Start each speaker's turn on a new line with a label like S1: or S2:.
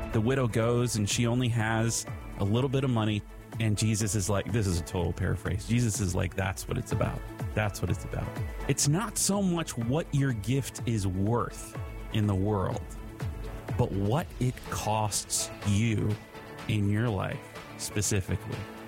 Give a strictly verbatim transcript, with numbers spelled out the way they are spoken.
S1: The widow goes and she only has a little bit of money, and Jesus is like, this is a total paraphrase. Jesus is like, that's what it's about. That's what it's about. It's not so much what your gift is worth in the world, but what it costs you in your life specifically.